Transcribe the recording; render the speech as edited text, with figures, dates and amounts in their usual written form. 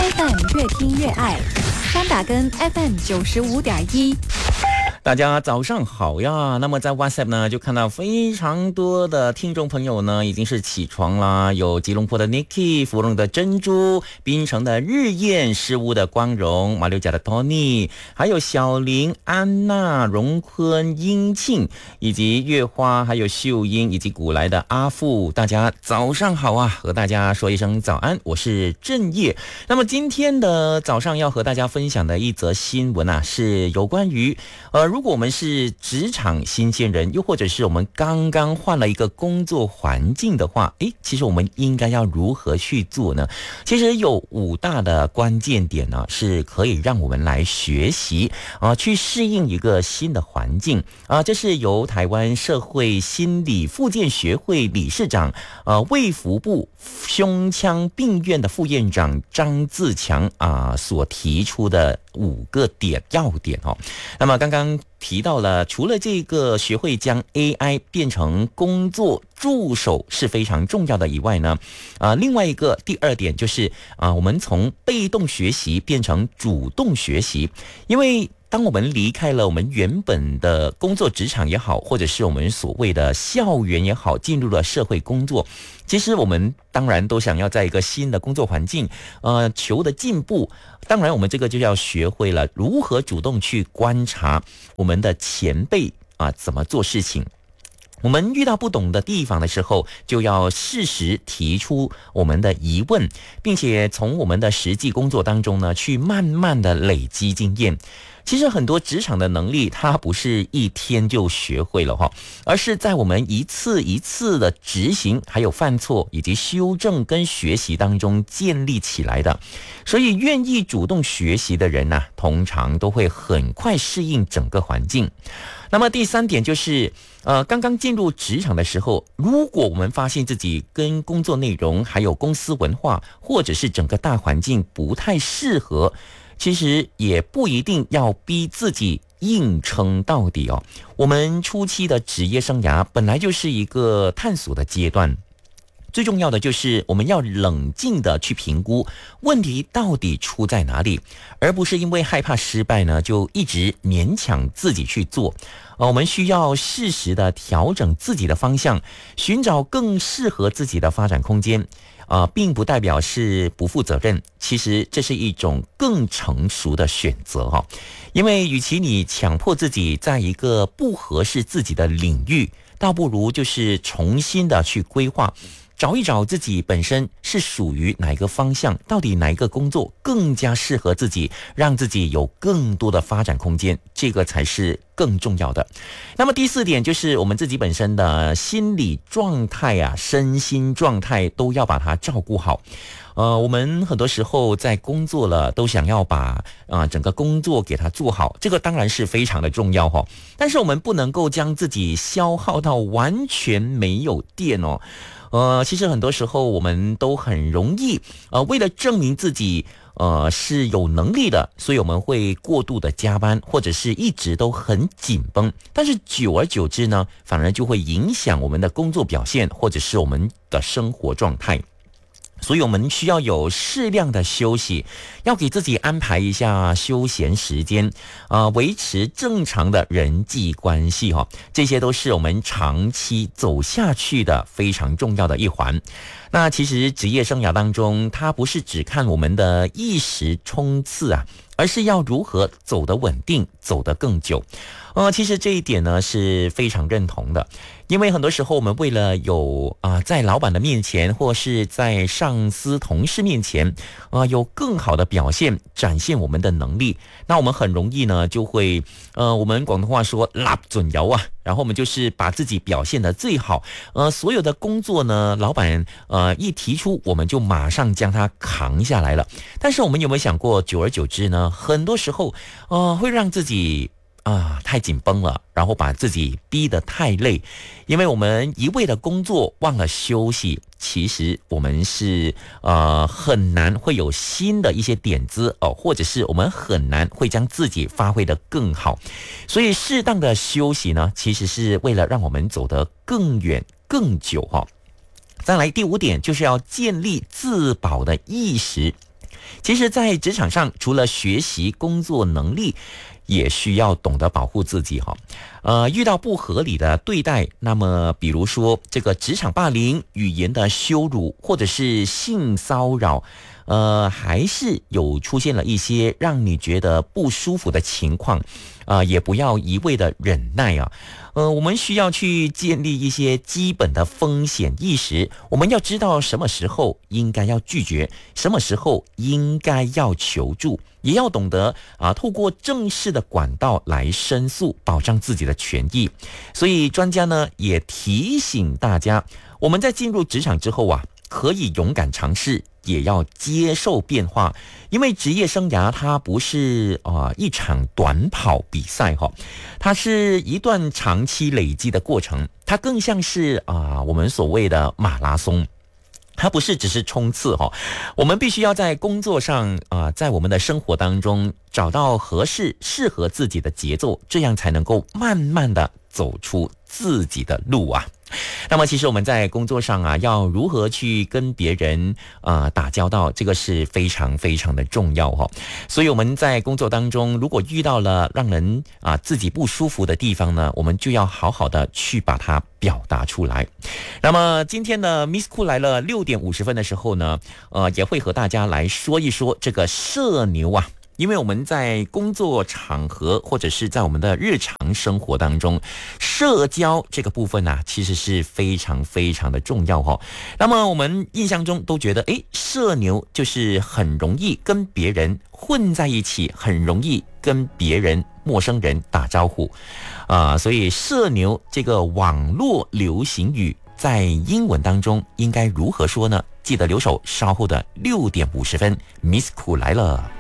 FM 越听越爱，三打根 FM 95.1。 大家早上好呀！那么在 WhatsApp 呢，就看到非常多的听众朋友呢，已经是起床啦。有吉隆坡的 Nicky、芙蓉的珍珠、槟城的日燕、诗屋的光荣、马六甲的 Tony， 还有小林、安娜、荣坤、英庆，以及月花，还有秀英，以及古来的阿富。大家早上好啊！和大家说一声早安，我是郑业。那么今天的早上要和大家分享的一则新闻啊，是有关于如果我们是职场新鲜人，又或者是我们刚刚换了一个工作环境的话，其实我们应该要如何去做呢？其实有5大的关键点呢，是可以让我们来学习去适应一个新的环境这是由台湾社会心理复健学会理事长卫福部胸腔病院的副院长张自强所提出的5个要点那么刚刚提到了，除了这个学会将 AI 变成工作助手是非常重要的以外呢，另外一个第2点就是我们从被动学习变成主动学习，因为当我们离开了我们原本的工作职场也好，或者是我们所谓的校园也好，进入了社会工作，其实我们当然都想要在一个新的工作环境求的进步。当然我们这个就要学会了如何主动去观察我们的前辈怎么做事情。我们遇到不懂的地方的时候，就要适时提出我们的疑问，并且从我们的实际工作当中呢，去慢慢的累积经验。其实很多职场的能力，它不是一天就学会了而是在我们一次一次的执行，还有犯错以及修正跟学习当中建立起来的。所以愿意主动学习的人通常都会很快适应整个环境。那么第3点就是刚刚进入职场的时候，如果我们发现自己跟工作内容还有公司文化或者是整个大环境不太适合，其实也不一定要逼自己硬撑到底我们初期的职业生涯本来就是一个探索的阶段，最重要的就是我们要冷静的去评估问题到底出在哪里，而不是因为害怕失败呢，就一直勉强自己去做。我们需要适时的调整自己的方向，寻找更适合自己的发展空间并不代表是不负责任，其实这是一种更成熟的选择因为与其你强迫自己在一个不合适自己的领域，倒不如就是重新的去规划，找一找自己本身是属于哪一个方向，到底哪一个工作更加适合自己，让自己有更多的发展空间，这个才是更重要的。那么第4点就是我们自己本身的心理状态身心状态都要把它照顾好。我们很多时候在工作了，都想要把整个工作给它做好，这个当然是非常的重要但是我们不能够将自己消耗到完全没有电其实很多时候我们都很容易为了证明自己是有能力的，所以我们会过度的加班，或者是一直都很紧绷，但是久而久之呢，反而就会影响我们的工作表现，或者是我们的生活状态。所以我们需要有适量的休息，要给自己安排一下休闲时间维持正常的人际关系这些都是我们长期走下去的非常重要的一环。那其实职业生涯当中，它不是只看我们的一时冲刺而是要如何走得稳定，走得更久。其实这一点呢是非常认同的，因为很多时候我们为了有在老板的面前，或是在上司同事面前有更好的表现，展现我们的能力，那我们很容易呢就会我们广东话说拉准摇然后我们就是把自己表现得最好所有的工作呢，老板一提出，我们就马上将它扛下来了。但是我们有没有想过，久而久之呢，很多时候会让自己太紧绷了，然后把自己逼得太累，因为我们一味的工作忘了休息，其实我们是很难会有新的一些点子或者是我们很难会将自己发挥得更好。所以适当的休息呢，其实是为了让我们走得更远更久再来第5点，就是要建立自保的意识。 其实在职场上，除了学习工作能力，也需要懂得保护自己哈。遇到不合理的对待，那么比如说这个职场霸凌、语言的羞辱，或者是性骚扰，还是有出现了一些让你觉得不舒服的情况，也不要一味的忍耐啊。我们需要去建立一些基本的风险意识，我们要知道什么时候应该要拒绝，什么时候应该要求助，也要懂得透过正式的管道来申诉，保障自己的权益。所以专家呢也提醒大家，我们在进入职场之后可以勇敢尝试，也要接受变化，因为职业生涯它不是一场短跑比赛它是一段长期累积的过程，它更像是我们所谓的马拉松。它不是只是冲刺我们必须要在工作上在我们的生活当中找到适合自己的节奏，这样才能够慢慢的走出自己的路那么其实我们在工作上要如何去跟别人打交道，这个是非常非常的重要所以我们在工作当中，如果遇到了让人自己不舒服的地方呢，我们就要好好的去把它表达出来。那么今天呢 Miss Khoo 来了6点50分的时候呢，也会和大家来说一说这个社牛因为我们在工作场合或者是在我们的日常生活当中，社交这个部分其实是非常非常的重要那么我们印象中都觉得社牛就是很容易跟别人混在一起，很容易跟别人陌生人打招呼所以社牛这个网络流行语在英文当中应该如何说呢？记得留守稍后的6点50分 Miss Khoo 来了。